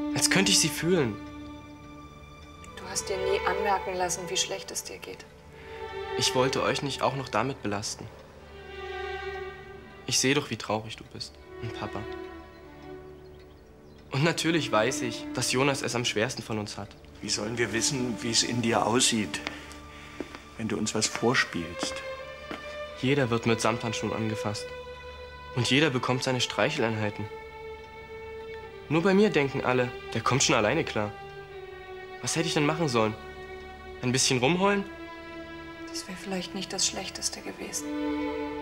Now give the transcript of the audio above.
Als könnte ich sie fühlen. Du hast dir nie anmerken lassen, wie schlecht es dir geht. Ich wollte euch nicht auch noch damit belasten. Ich sehe doch, wie traurig du bist. Und Papa. Und natürlich weiß ich, dass Jonas es am schwersten von uns hat. Wie sollen wir wissen, wie es in dir aussieht, wenn du uns was vorspielst? Jeder wird mit Samthandschuhen angefasst. Und jeder bekommt seine Streicheleinheiten. Nur bei mir denken alle, der kommt schon alleine klar. Was hätte ich denn machen sollen? Ein bisschen rumheulen? Das wäre vielleicht nicht das Schlechteste gewesen.